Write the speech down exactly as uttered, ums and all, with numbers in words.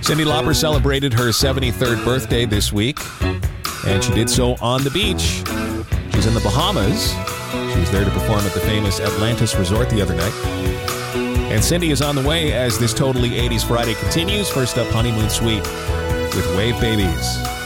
Cyndi Lauper celebrated her seventy-third birthday this week, and she did so on the beach. She's in the Bahamas. She was there to perform at the famous Atlantis Resort the other night. And Cyndi is on the way as this Totally eighties Friday continues. First up, Honeymoon Suite with Wave Babies.